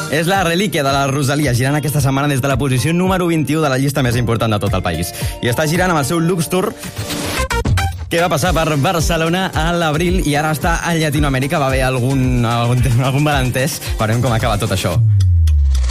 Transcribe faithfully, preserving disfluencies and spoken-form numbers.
És la relíquia de la Rosalia, girant aquesta setmana des de la posició número vint-i-u de la llista més important de tot el país. I està girant amb el seu Lux Tour, que va passar per Barcelona a l'abril i ara està a Llatinoamèrica. Va haver algun, algun, algun malentès. Veurem com acaba tot això.